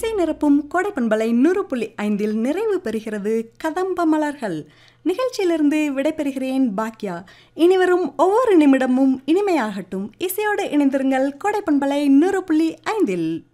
இசை நிரப்பும் கோடைப்பண்பலை 100.5 நிறைவு பெறுகிறது கதம்ப மலர்கள். நிகழ்ச்சியிலிருந்து விடைபெறுகிறேன் பாக்யா. இனிவரும் ஒவ்வொரு நிமிடமும் இனிமையாகட்டும். இசையோடு இணைந்திருங்கள் கோடைப்பண்பலை 100.5.